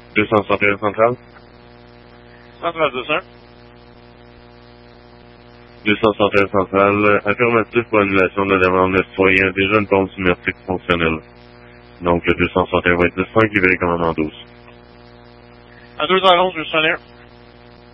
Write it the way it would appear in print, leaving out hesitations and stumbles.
261 centrale. Centrale 2-1. 261 centrale, affirmatif pour annulation de la demande de citoyen, déjà une pompe symétrique fonctionnelle. Donc le 261 va être le 5 libéré commandant 12. À 2h11, 261.